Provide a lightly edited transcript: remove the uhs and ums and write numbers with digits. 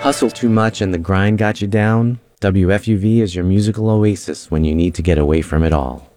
Hustle too much and the grind got you down? WFUV is your musical oasis when you need to get away from it all.